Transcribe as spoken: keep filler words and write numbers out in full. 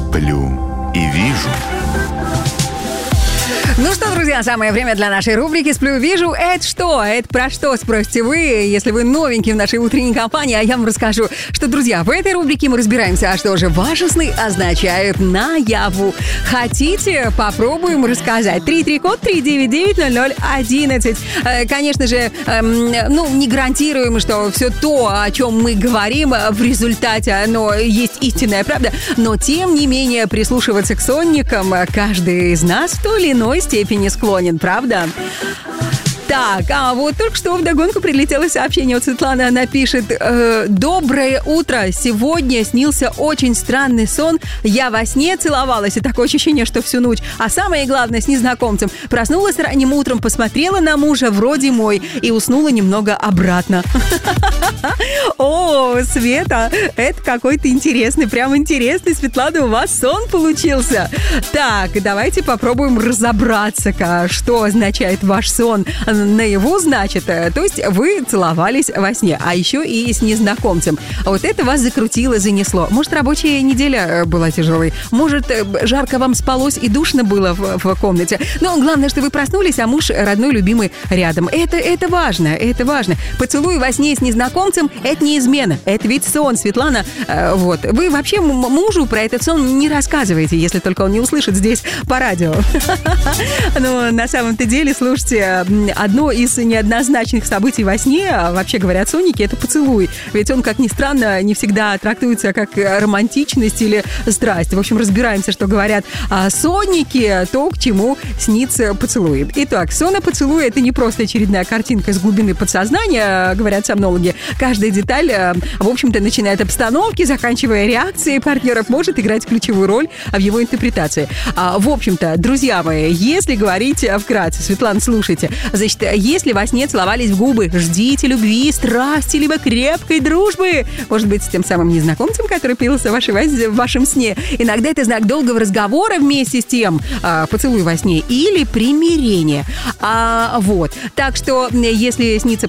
Сплю и вижу. Ну что, друзья, самое время для нашей рубрики «Сплю и вижу». Это что? Это про что, спросите вы, если вы новенький в нашей утренней компании, а я вам расскажу, что, друзья, в этой рубрике мы разбираемся, а что же ваши сны означают наяву. Хотите? Попробуем рассказать. три три код три девять девять ноль ноль одиннадцать. Конечно же, эм, ну, не гарантируем, что все то, о чем мы говорим, в результате оно есть истинная правда, но тем не менее прислушиваться к сонникам каждый из нас в той или иной степени склонен, правда? Так, а вот только что вдогонку прилетело сообщение от Светланы. Она пишет: э, «Доброе утро. Сегодня снился очень странный сон. Я во сне целовалась, и такое ощущение, что всю ночь. А самое главное, с незнакомцем. Проснулась ранним утром, посмотрела на мужа, вроде мой, и уснула немного обратно». О, Света, это какой-то интересный, прям интересный, Светлана, у вас сон получился. Так, давайте попробуем разобраться, что означает ваш сон наяву, значит, то есть вы целовались во сне, а еще и с незнакомцем. Вот это вас закрутило, занесло. Может, рабочая неделя была тяжелой, может, жарко вам спалось и душно было в, в комнате. Но главное, что вы проснулись, а муж родной, любимый рядом. Это, это важно, это важно. Поцелуй во сне с незнакомцем – это не измена, это ведь сон, Светлана. Э, вот. Вы вообще мужу про этот сон не рассказываете, если только он не услышит здесь по радио. Но на самом-то деле, слушайте, одно из неоднозначных событий во сне, вообще говорят сонники, это поцелуй. Ведь он, как ни странно, не всегда трактуется как романтичность или страсть. В общем, разбираемся, что говорят сонники, то, к чему снится поцелуй. Итак, сон и поцелуй – это не просто очередная картинка с глубины подсознания, говорят сомнологи. Каждая деталь, в общем-то, начиная от обстановки, заканчивая реакцией партнеров, может играть ключевую роль в его интерпретации. В общем-то, друзья мои, если говорить вкратце, Светлана, слушайте, значит, если во сне целовались в губы, ждите любви, страсти, либо крепкой дружбы. Может быть, с тем самым незнакомцем, который появился в, вашей, в вашем сне. Иногда это знак долгого разговора вместе с тем, а, поцелуй во сне, или примирение. А, вот. Так что, если снится